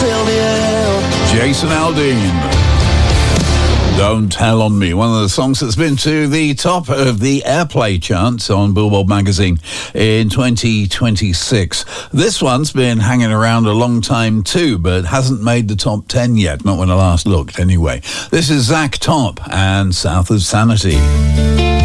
fill the air. Jason Aldean. Don't Tell on Me, one of the songs that's been to the top of the airplay charts on Billboard magazine in 2026. This one's been hanging around a long time too, but hasn't made the top 10 yet, not when I last looked anyway. This is Zach Top and South of Sanity.